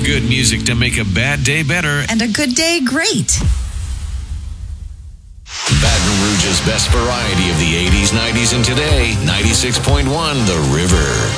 feel-good music to make a bad day better and a good day great. Baton Rouge's best variety of the 80s, 90s, and today. 96.1 The River.